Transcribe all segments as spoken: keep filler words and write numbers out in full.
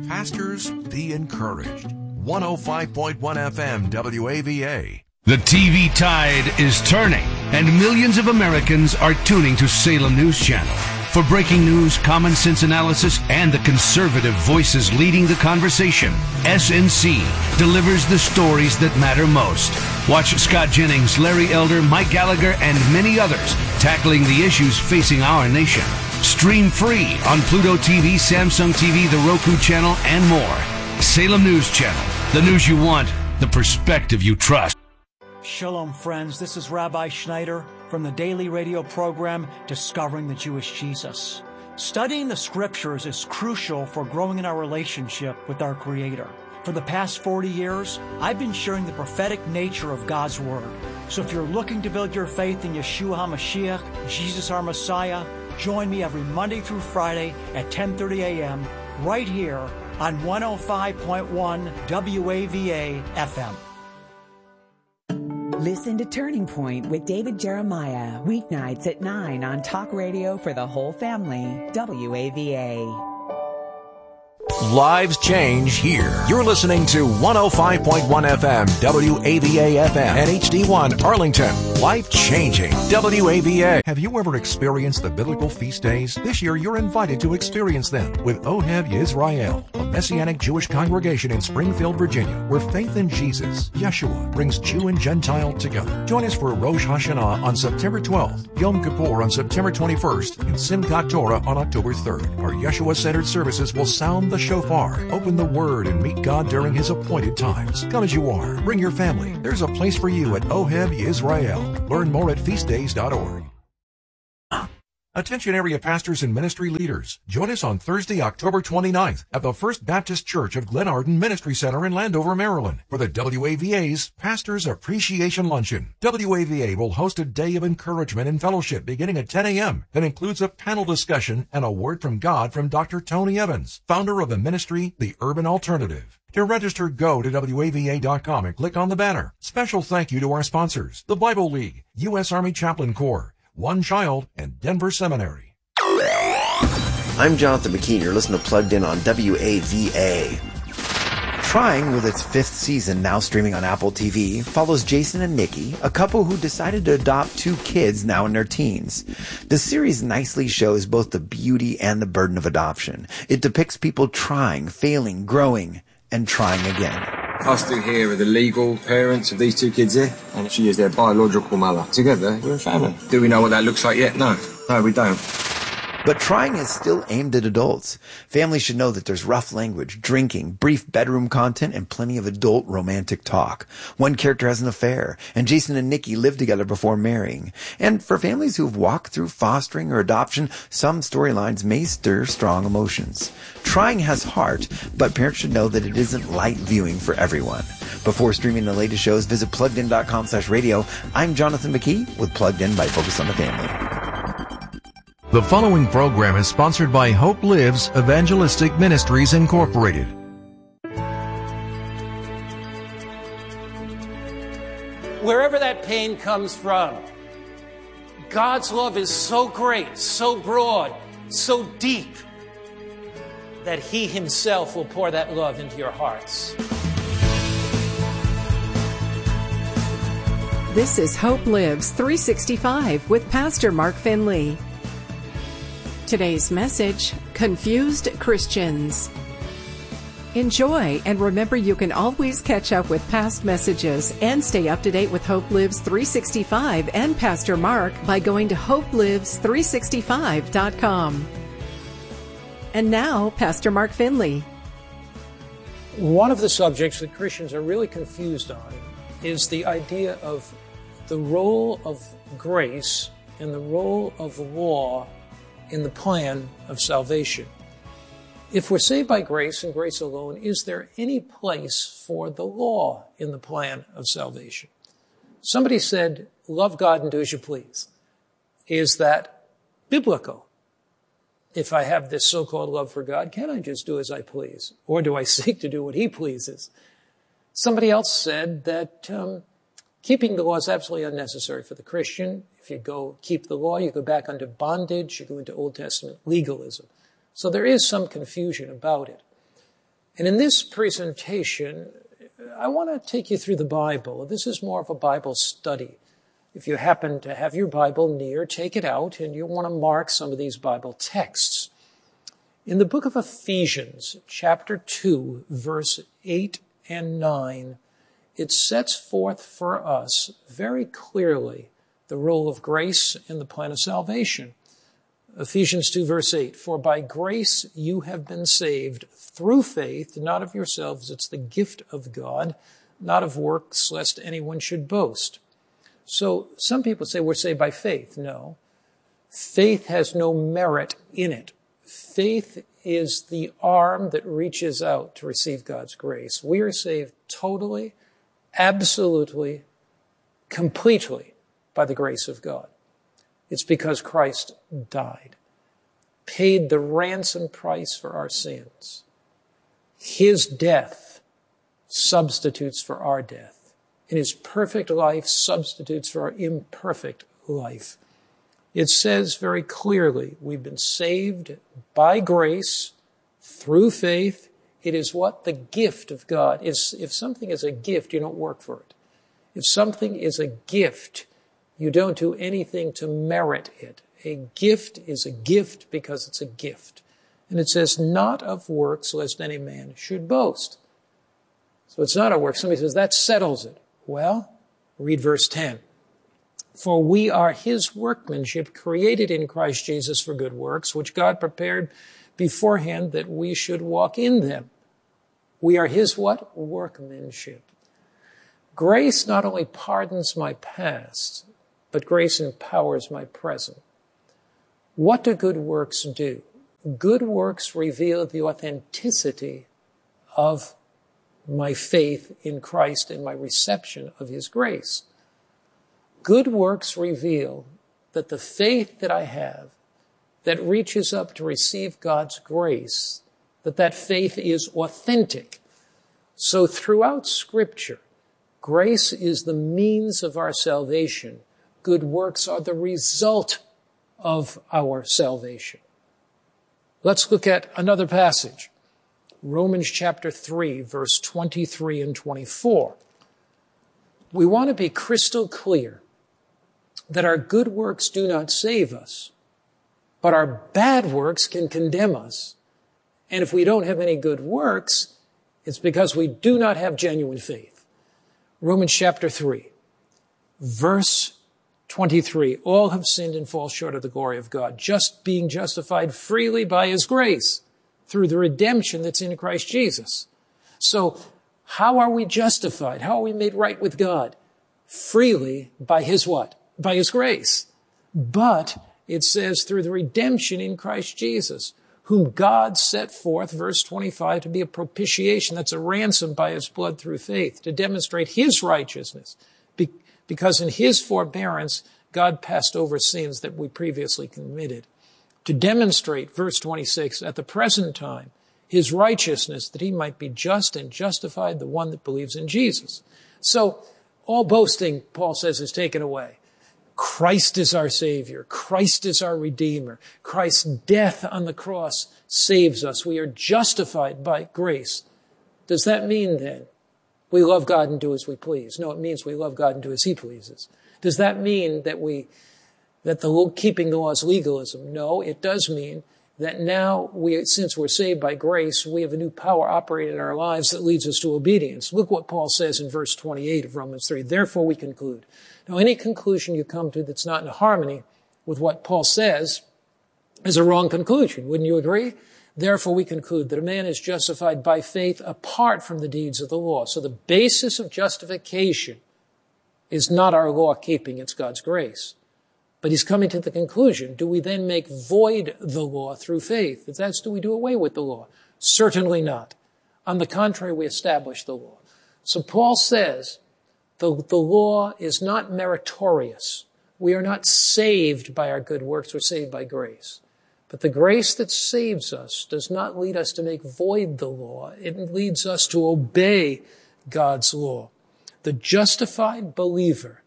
Pastors, be encouraged. one oh five point one F M W A V A. The T V tide is turning, and millions of Americans are tuning to Salem News Channel. For breaking news, common sense analysis, and the conservative voices leading the conversation, S N C delivers the stories that matter most. Watch Scott Jennings, Larry Elder, Mike Gallagher, and many others tackling the issues facing our nation. Stream free on Pluto T V, Samsung T V, the Roku channel, and more. Salem News Channel. The news you want, the perspective you trust. Shalom, friends. This is Rabbi Schneider from the daily radio program Discovering the Jewish Jesus. Studying the scriptures is crucial for growing in our relationship with our Creator. For the past forty years, I've been sharing the prophetic nature of God's Word. So if you're looking to build your faith in Yeshua HaMashiach, Jesus our Messiah, join me every Monday through Friday at ten thirty a.m. right here on one oh five point one W A V A F M. Listen to Turning Point with David Jeremiah, weeknights at nine on Talk Radio for the whole family, W A V A. Lives change here. You're listening to one oh five point one F M, W A V A F M, and H D one Arlington. Life changing. W A V A. Have you ever experienced the biblical feast days? This year, you're invited to experience them with Ohev Yisrael, a Messianic Jewish congregation in Springfield, Virginia, where faith in Jesus, Yeshua, brings Jew and Gentile together. Join us for Rosh Hashanah on September twelfth, Yom Kippur on September twenty-first, and Simchat Torah on October third. Our Yeshua-centered services will sound the shofar, open the Word, and meet God during His appointed times. Come as you are. Bring your family. There's a place for you at Ohev Yisrael. Learn more at feast days dot org. Attention area pastors and ministry leaders. Join us on Thursday, October twenty-ninth at the First Baptist Church of Glenarden Ministry Center in Landover, Maryland for the W A V A's Pastors Appreciation Luncheon. W A V A will host a day of encouragement and fellowship beginning at ten a.m. that includes a panel discussion and a word from God from Doctor Tony Evans, founder of the ministry, The Urban Alternative. To register, go to W A V A dot com and click on the banner. Special thank you to our sponsors, the Bible League, U S Army Chaplain Corps, One Child, and Denver Seminary. I'm Jonathan McKean. You're listening to Plugged In on W A V A. Trying, with its fifth season now streaming on Apple T V, follows Jason and Nikki, a couple who decided to adopt two kids now in their teens. The series nicely shows both the beauty and the burden of adoption. It depicts people trying, failing, growing, and trying again. Us two here are the legal parents of these two kids here, and she is their biological mother. Together, we're a family. Do we know what that looks like yet? No. No, we don't. But Trying is still aimed at adults. Families should know that there's rough language, drinking, brief bedroom content, and plenty of adult romantic talk. One character has an affair, and Jason and Nikki live together before marrying. And for families who've walked through fostering or adoption, some storylines may stir strong emotions. Trying has heart, but parents should know that it isn't light viewing for everyone. Before streaming the latest shows, visit plugged in dot com slash radio. I'm Jonathan McKee with Plugged In by Focus on the Family. The following program is sponsored by Hope Lives Evangelistic Ministries, Incorporated. Wherever that pain comes from, God's love is so great, so broad, so deep, that He Himself will pour that love into your hearts. This is Hope Lives three sixty-five with Pastor Mark Finley. Today's message, Confused Christians. Enjoy, and remember you can always catch up with past messages and stay up to date with Hope Lives three sixty-five and Pastor Mark by going to hope lives three sixty-five dot com. And now, Pastor Mark Finley. One of the subjects that Christians are really confused on is the idea of the role of grace and the role of law in the plan of salvation. If we're saved by grace and grace alone, is there any place for the law in the plan of salvation? Somebody said, love God and do as you please. Is that biblical? If I have this so-called love for God, can I just do as I please? Or do I seek to do what He pleases? Somebody else said that um, keeping the law is absolutely unnecessary for the Christian. If you go keep the law, you go back under bondage, you go into Old Testament legalism. So there is some confusion about it. And in this presentation, I want to take you through the Bible. This is more of a Bible study. If you happen to have your Bible near, take it out, and you'll want to mark some of these Bible texts. In the book of Ephesians, chapter two, verse eight and nine, it sets forth for us very clearly the role of grace in the plan of salvation. Ephesians two, verse eight, for by grace you have been saved through faith, not of yourselves. It's the gift of God, not of works, lest anyone should boast. So some people say we're saved by faith. No. Faith has no merit in it. Faith is the arm that reaches out to receive God's grace. We are saved totally, absolutely, completely by the grace of God. It's because Christ died, paid the ransom price for our sins. His death substitutes for our death, and his perfect life substitutes for our imperfect life. It says very clearly, we've been saved by grace through faith. It is what? The gift of God. If, if something is a gift, you don't work for it. If something is a gift, you don't do anything to merit it. A gift is a gift because it's a gift. And it says, not of works, lest any man should boast. So it's not a work. Somebody says, that settles it. Well, read verse ten. For we are his workmanship, created in Christ Jesus for good works, which God prepared beforehand that we should walk in them. We are his what? Workmanship. Grace not only pardons my past, but grace empowers my present. What do good works do? Good works reveal the authenticity of my faith in Christ and my reception of his grace. Good works reveal that the faith that I have that reaches up to receive God's grace, that that faith is authentic. So throughout Scripture, grace is the means of our salvation. Good works are the result of our salvation. Let's look at another passage. Romans chapter three, verse twenty-three and twenty-four. We want to be crystal clear that our good works do not save us, but our bad works can condemn us. And if we don't have any good works, it's because we do not have genuine faith. Romans chapter three, verse twenty-three, all have sinned and fall short of the glory of God, just being justified freely by his grace through the redemption that's in Christ Jesus. So how are we justified? How are we made right with God? Freely by his what? By his grace. But it says through the redemption in Christ Jesus, whom God set forth, verse twenty-five, to be a propitiation, that's a ransom by his blood through faith, to demonstrate his righteousness. Be- because in his forbearance, God passed over sins that we previously committed. To demonstrate, verse twenty-six, at the present time, his righteousness, that he might be just and justified the one that believes in Jesus. So, all boasting, Paul says, is taken away. Christ is our Savior. Christ is our Redeemer. Christ's death on the cross saves us. We are justified by grace. Does that mean then we love God and do as we please? No, it means we love God and do as he pleases. Does that mean that we, that the keeping the law is legalism? No, it does mean that now we, since we're saved by grace, we have a new power operating in our lives that leads us to obedience. Look what Paul says in verse twenty-eight of Romans three. Therefore we conclude. Now, any conclusion you come to that's not in harmony with what Paul says is a wrong conclusion. Wouldn't you agree? Therefore, we conclude that a man is justified by faith apart from the deeds of the law. So the basis of justification is not our law keeping, it's God's grace. But he's coming to the conclusion, do we then make void the law through faith? If that's, do we do away with the law? Certainly not. On the contrary, we establish the law. So Paul says, The, the law is not meritorious. We are not saved by our good works. We're saved by grace. But the grace that saves us does not lead us to make void the law. It leads us to obey God's law. The justified believer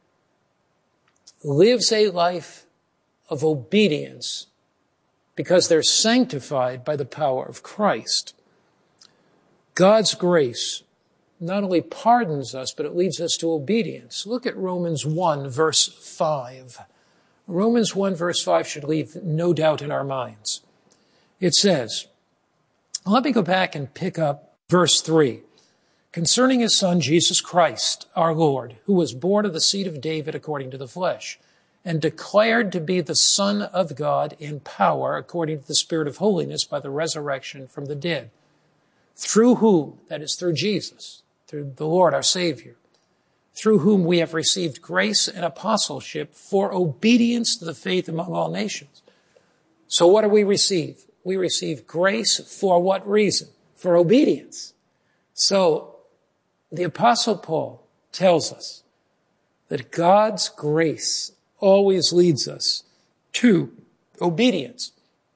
lives a life of obedience because they're sanctified by the power of Christ. God's grace not only pardons us, but it leads us to obedience. Look at Romans one, verse five. Romans one, verse five should leave no doubt in our minds. It says, let me go back and pick up verse three. Concerning his Son, Jesus Christ, our Lord, who was born of the seed of David according to the flesh, and declared to be the Son of God in power according to the Spirit of holiness by the resurrection from the dead, through whom, that is through Jesus, through the Lord our Savior, through whom we have received grace and apostleship for obedience to the faith among all nations. So what do we receive? We receive grace for what reason? For obedience. So the Apostle Paul tells us that God's grace always leads us to obedience.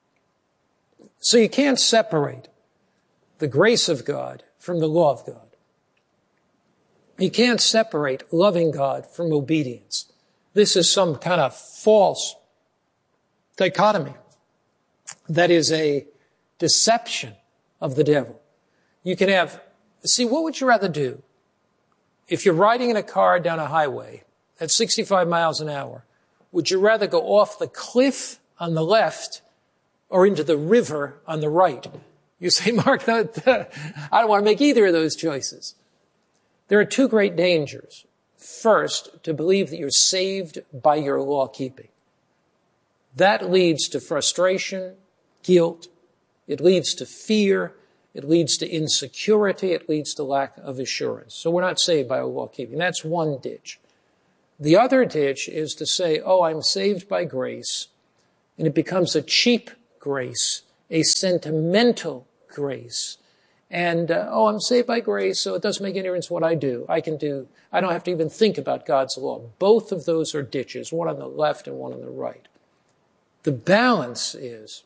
So you can't separate the grace of God from the law of God. You can't separate loving God from obedience. This is some kind of false dichotomy. That is a deception of the devil. You can have, see, what would you rather do? If you're riding in a car down a highway at sixty-five miles an hour, would you rather go off the cliff on the left or into the river on the right? You say, Mark, no, I don't want to make either of those choices. There are two great dangers. First, to believe that you're saved by your law keeping. That leads to frustration, guilt. It leads to fear. It leads to insecurity. It leads to lack of assurance. So we're not saved by our law keeping. That's one ditch. The other ditch is to say, oh, I'm saved by grace, and it becomes a cheap grace, a sentimental grace. And, uh, oh, I'm saved by grace, so it doesn't make any difference what I do. I can do, I don't have to even think about God's law. Both of those are ditches, one on the left and one on the right. The balance is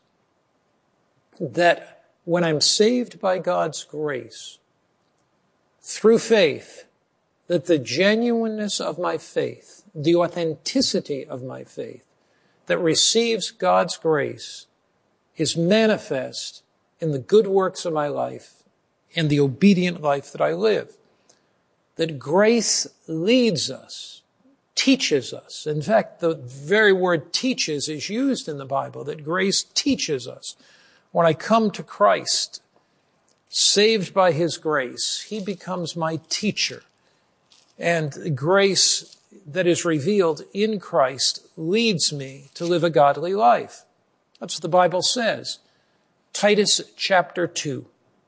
that when I'm saved by God's grace, through faith, that the genuineness of my faith, the authenticity of my faith that receives God's grace is manifest in the good works of my life and the obedient life that I live. That grace leads us, teaches us. In fact, the very word teaches is used in the Bible, that grace teaches us. When I come to Christ, saved by his grace, he becomes my teacher. And grace that is revealed in Christ leads me to live a godly life. That's what the Bible says. Titus chapter two,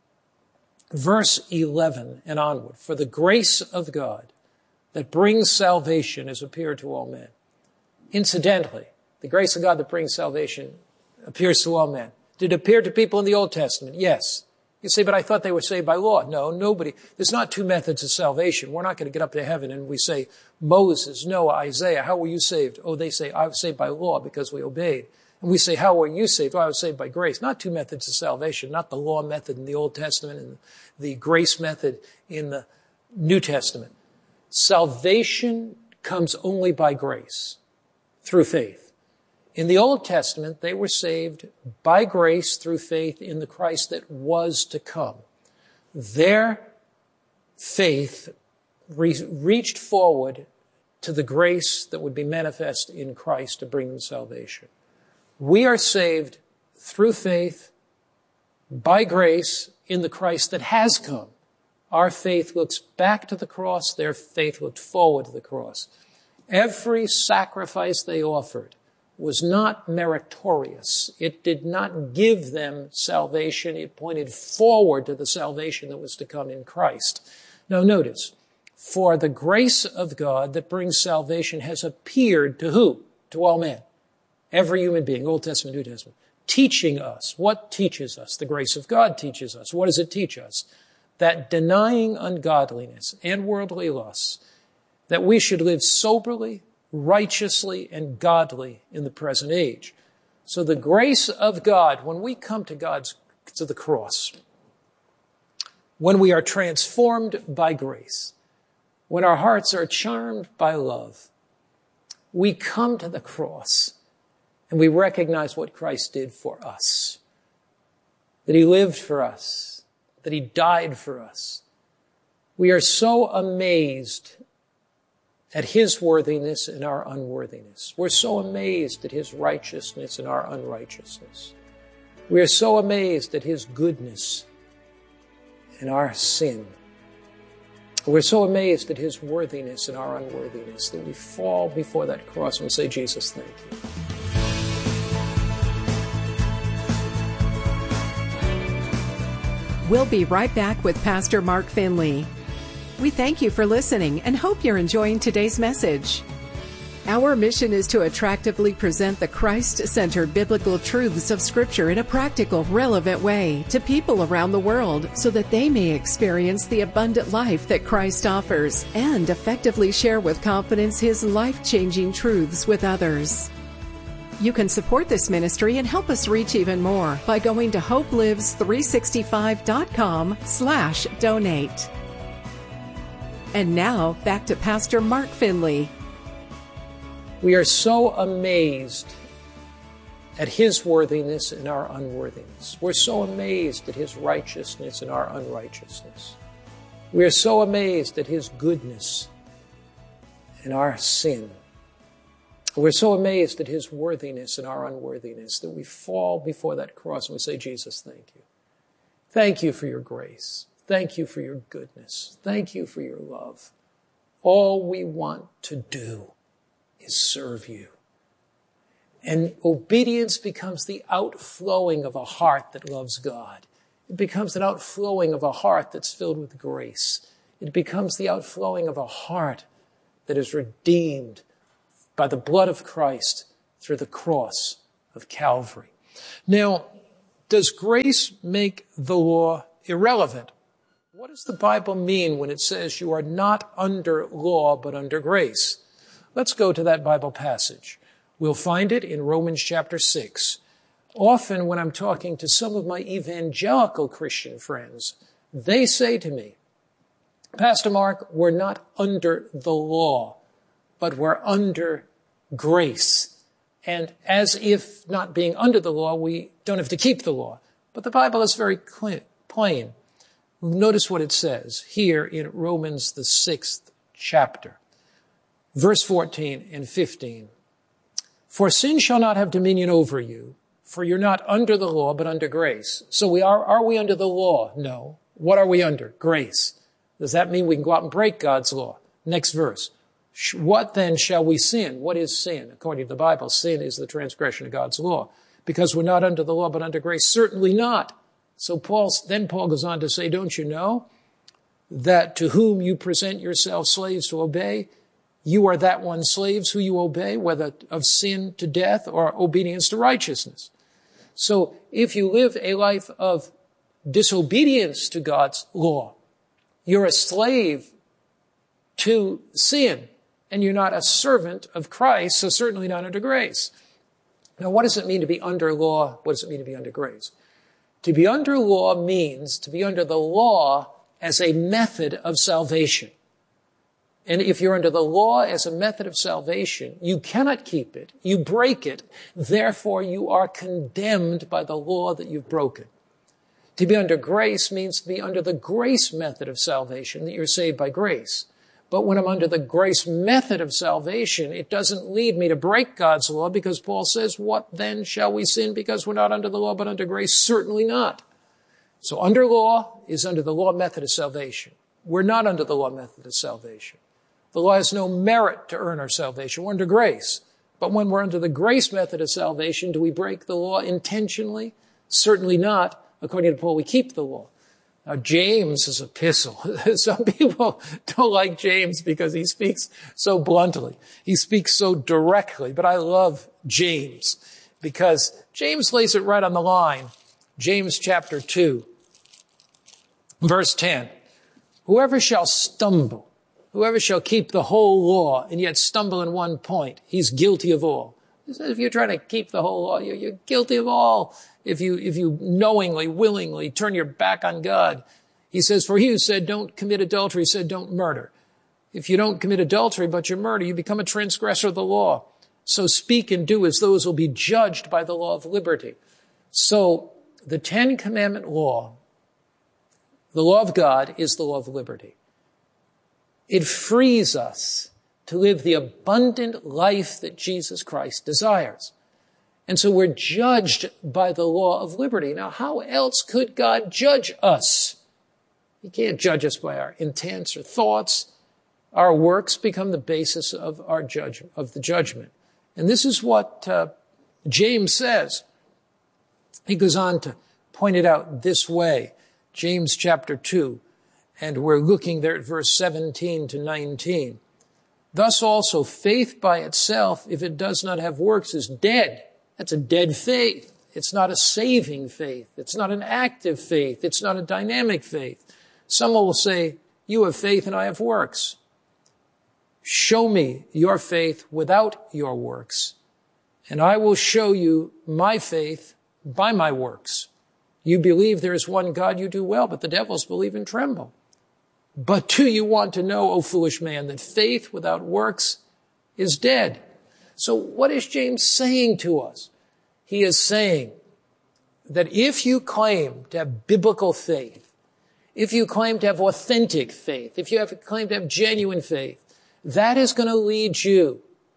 verse eleven and onward. For the grace of God that brings salvation has appeared to all men. Incidentally, the grace of God that brings salvation appears to all men. Did it appear to people in the Old Testament? Yes. You say, but I thought they were saved by law. No, nobody. There's not two methods of salvation. We're not going to get up to heaven and we say, Moses, Noah, Isaiah, how were you saved? Oh, they say, I was saved by law because we obeyed. And we say, how were you saved? Oh, I was saved by grace. Not two methods of salvation, not the law method in the Old Testament and the grace method in the New Testament. Salvation comes only by grace, through faith. In the Old Testament, they were saved by grace through faith in the Christ that was to come. Their faith re- reached forward to the grace that would be manifest in Christ to bring them salvation. We are saved through faith, by grace, in the Christ that has come. Our faith looks back to the cross. Their faith looked forward to the cross. Every sacrifice they offered was not meritorious. It did not give them salvation. It pointed forward to the salvation that was to come in Christ. Now notice, for the grace of God that brings salvation has appeared to who? To all men. Every human being, Old Testament, New Testament. Teaching us. What teaches us? The grace of God teaches us. What does it teach us? That denying ungodliness and worldly lusts, that we should live soberly, righteously, and godly in the present age. So the grace of God, when we come to God's, to the cross, when we are transformed by grace, when our hearts are charmed by love, we come to the cross and we recognize what Christ did for us. That he lived for us, that he died for us. We are so amazed at his worthiness and our unworthiness. We're so amazed at his righteousness and our unrighteousness. We are so amazed at his goodness and our sin. We're so amazed at his worthiness and our unworthiness that we fall before that cross and we say, Jesus, thank you. We'll be right back with Pastor Mark Finley. We thank you for listening and hope you're enjoying today's message. Our mission is to attractively present the Christ-centered biblical truths of Scripture in a practical, relevant way to people around the world so that they may experience the abundant life that Christ offers and effectively share with confidence His life-changing truths with others. You can support this ministry and help us reach even more by going to hopelives three sixty-five dot com slash donate. And now, back to Pastor Mark Finley. We are so amazed at his worthiness and our unworthiness. We're so amazed at his righteousness and our unrighteousness. We are so amazed at his goodness and our sin. We're so amazed at his worthiness and our unworthiness that we fall before that cross and we say, Jesus, thank you. Thank you for your grace. Thank you for your goodness. Thank you for your love. All we want to do is serve you. And obedience becomes the outflowing of a heart that loves God. It becomes an outflowing of a heart that's filled with grace. It becomes the outflowing of a heart that is redeemed by the blood of Christ through the cross of Calvary. Now, does grace make the law irrelevant? What does the Bible mean when it says you are not under law but under grace? Let's go to that Bible passage. We'll find it in Romans chapter six. Often when I'm talking to some of my evangelical Christian friends, they say to me, Pastor Mark, we're not under the law, but we're under grace. And as if not being under the law, we don't have to keep the law. But the Bible is very plain. Notice what it says here in Romans, the sixth chapter. Verse fourteen and fifteen. For sin shall not have dominion over you, for you're not under the law, but under grace. So we are, are we under the law? No. What are we under? Grace. Does that mean we can go out and break God's law? Next verse. What then shall we sin? What is sin? According to the Bible, sin is the transgression of God's law. Because we're not under the law, but under grace. Certainly not. So Paul, then Paul goes on to say, don't you know that to whom you present yourselves slaves to obey, you are that one slaves who you obey, whether of sin to death or obedience to righteousness. So if you live a life of disobedience to God's law, you're a slave to sin, and you're not a servant of Christ, so certainly not under grace. Now, what does it mean to be under law? What does it mean to be under grace? To be under law means to be under the law as a method of salvation. And if you're under the law as a method of salvation, you cannot keep it. You break it. Therefore, you are condemned by the law that you've broken. To be under grace means to be under the grace method of salvation, that you're saved by grace. But when I'm under the grace method of salvation, it doesn't lead me to break God's law, because Paul says, what then shall we sin because we're not under the law but under grace? Certainly not. So under law is under the law method of salvation. We're not under the law method of salvation. The law has no merit to earn our salvation. We're under grace. But when we're under the grace method of salvation, do we break the law intentionally? Certainly not. According to Paul, we keep the law. Now, James' epistle. Some people don't like James because he speaks so bluntly. He speaks so directly. But I love James because James lays it right on the line. James chapter two, verse ten. Whoever shall stumble, whoever shall keep the whole law and yet stumble in one point, he's guilty of all. He says if you're trying to keep the whole law, you're, you're guilty of all. If you, if you knowingly, willingly turn your back on God. He says, for he who said don't commit adultery said don't murder. If you don't commit adultery but you murder, you become a transgressor of the law. So speak and do as those who will be judged by the law of liberty. So the Ten Commandment law The law of God is the law of liberty. It frees us to live the abundant life that Jesus Christ desires. And so we're judged by the law of liberty. Now, how else could God judge us? He can't judge us by our intents or thoughts. Our works become the basis of our judgment, of the judgment. And this is what uh, James says. He goes on to point it out this way. James chapter two, and we're looking there at verse seventeen to nineteen. Thus also faith by itself, if it does not have works, is dead. That's a dead faith. It's not a saving faith. It's not an active faith. It's not a dynamic faith. Someone will say, you have faith and I have works. Show me your faith without your works, and I will show you my faith by my works. You believe there is one God, you do well, but the devils believe and tremble. But do you want to know, O foolish man, that faith without works is dead? So what is James saying to us? He is saying that if you claim to have biblical faith, if you claim to have authentic faith, if you have claim to have genuine faith, that is going to lead you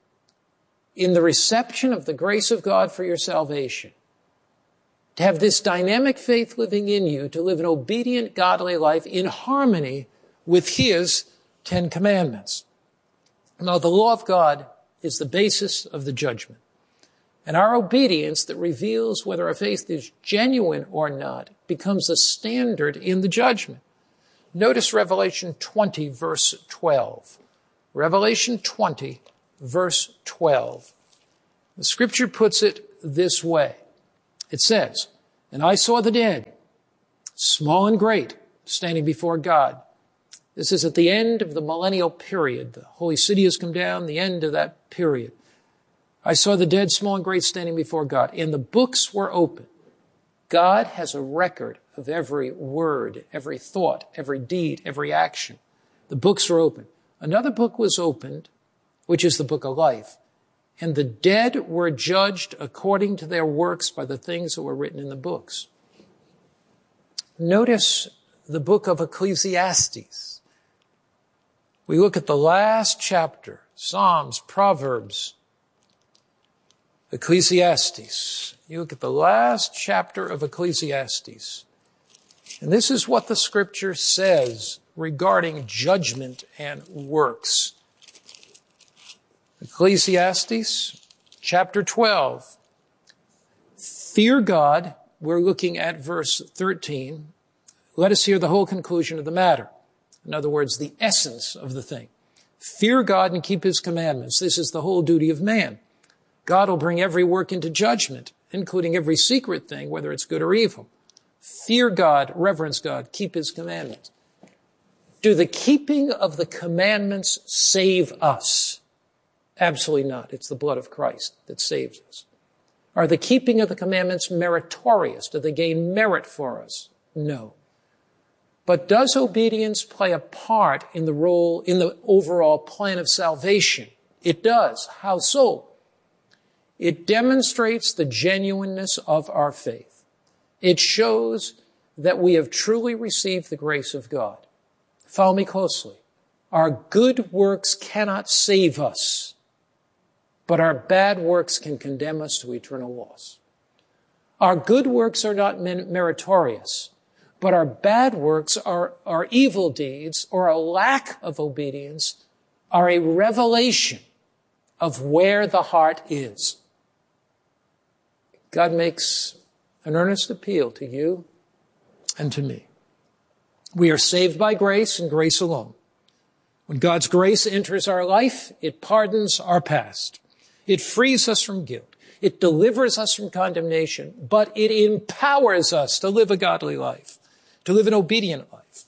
in the reception of the grace of God for your salvation, to have this dynamic faith living in you, to live an obedient, godly life in harmony with His Ten Commandments. Now, the law of God is the basis of the judgment. And our obedience that reveals whether our faith is genuine or not becomes the standard in the judgment. Notice Revelation twenty, verse twelve. Revelation twenty, verse twelve. The scripture puts it this way. It says, and I saw the dead, small and great, standing before God. This is at the end of the millennial period. The holy city has come down, the end of that period. I saw the dead, small and great, standing before God, and the books were open. God has a record of every word, every thought, every deed, every action. The books were open. Another book was opened, which is the book of life. And the dead were judged according to their works by the things that were written in the books. Notice the book of Ecclesiastes. We look at the last chapter, Psalms, Proverbs, Ecclesiastes. You look at the last chapter of Ecclesiastes. And this is what the scripture says regarding judgment and works. Ecclesiastes chapter twelve. Fear God. We're looking at verse thirteen. Let us hear the whole conclusion of the matter. In other words, the essence of the thing. Fear God and keep His commandments. This is the whole duty of man. God will bring every work into judgment, including every secret thing, whether it's good or evil. Fear God, reverence God, keep His commandments. Do the keeping of the commandments save us? Absolutely not. It's the blood of Christ that saves us. Are the keeping of the commandments meritorious? Do they gain merit for us? No. But does obedience play a part in the role, in the overall plan of salvation? It does. How so? It demonstrates the genuineness of our faith. It shows that we have truly received the grace of God. Follow me closely. Our good works cannot save us, but our bad works can condemn us to eternal loss. Our good works are not meritorious, but our bad works, are our evil deeds, or a lack of obedience, are a revelation of where the heart is. God makes an earnest appeal to you and to me. We are saved by grace and grace alone. When God's grace enters our life, it pardons our past. It frees us from guilt. It delivers us from condemnation, but it empowers us to live a godly life, to live an obedient life.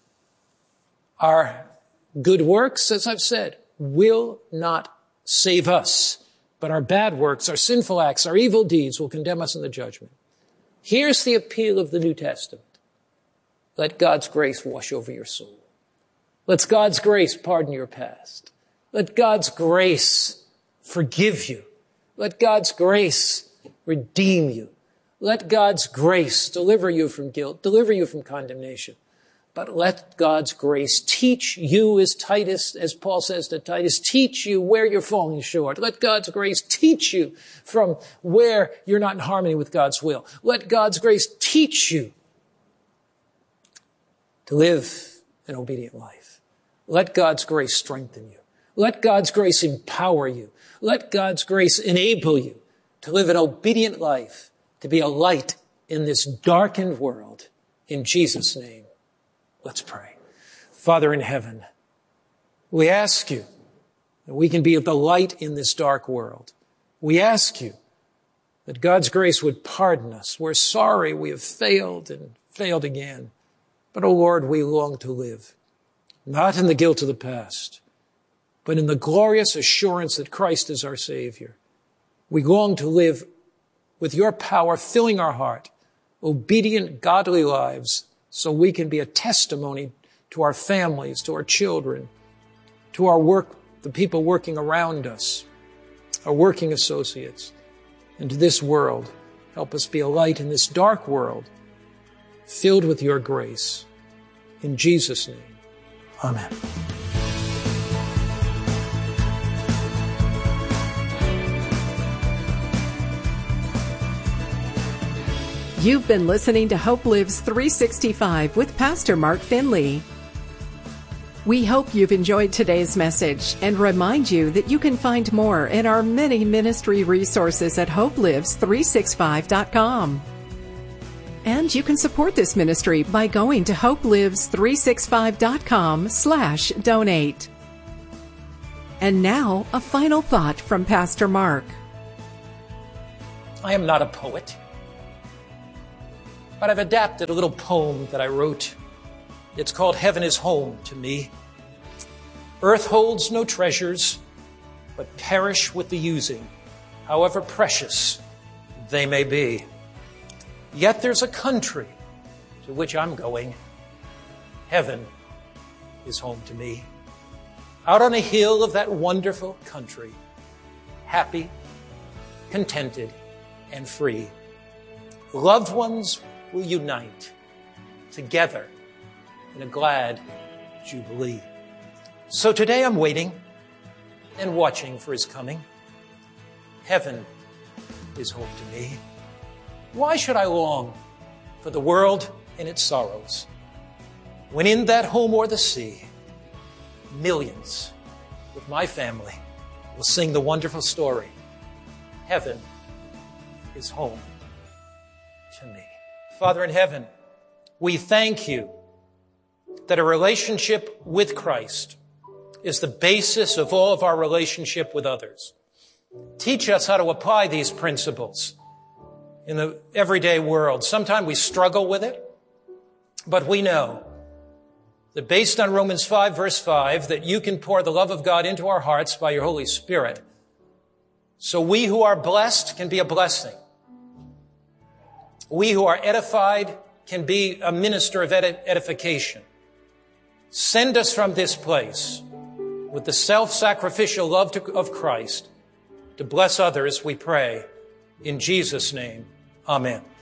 Our good works, as I've said, will not save us, but our bad works, our sinful acts, our evil deeds will condemn us in the judgment. Here's the appeal of the New Testament. Let God's grace wash over your soul. Let God's grace pardon your past. Let God's grace forgive you. Let God's grace redeem you. Let God's grace deliver you from guilt, deliver you from condemnation. But let God's grace teach you, as Titus, as Paul says to Titus, teach you where you're falling short. Let God's grace teach you from where you're not in harmony with God's will. Let God's grace teach you to live an obedient life. Let God's grace strengthen you. Let God's grace empower you. Let God's grace enable you to live an obedient life, to be a light in this darkened world. In Jesus' name. Let's pray. Father in heaven, we ask you that we can be the light in this dark world. We ask you that God's grace would pardon us. We're sorry we have failed and failed again. But, oh Lord, we long to live, not in the guilt of the past, but in the glorious assurance that Christ is our Savior. We long to live with your power filling our heart, obedient, godly lives, so we can be a testimony to our families, to our children, to our work, the people working around us, our working associates, and to this world. Help us be a light in this dark world, filled with your grace. In Jesus' name, amen. You've been listening to Hope Lives three sixty-five with Pastor Mark Finley. We hope you've enjoyed today's message and remind you that you can find more in our many ministry resources at hope lives three sixty-five dot com. And you can support this ministry by going to hope lives three sixty-five dot com slash donate. And now, a final thought from Pastor Mark. I am not a poet, but I've adapted a little poem that I wrote. It's called Heaven is Home to Me. Earth holds no treasures, but perish with the using, however precious they may be. Yet there's a country to which I'm going. Heaven is home to me. Out on a hill of that wonderful country, happy, contented, and free. Loved ones will unite together in a glad jubilee. So today I'm waiting and watching for his coming. Heaven is home to me. Why should I long for the world and its sorrows, when in that home o'er the sea, millions with my family will sing the wonderful story, Heaven is home to me. Father in heaven, we thank you that a relationship with Christ is the basis of all of our relationship with others. Teach us how to apply these principles in the everyday world. Sometimes we struggle with it, but we know that based on Romans five, verse five, that you can pour the love of God into our hearts by your Holy Spirit. So we who are blessed can be a blessing. We who are edified can be a minister of edi- edification. Send us from this place with the self-sacrificial love to, of Christ to bless others, we pray. In Jesus' name, amen.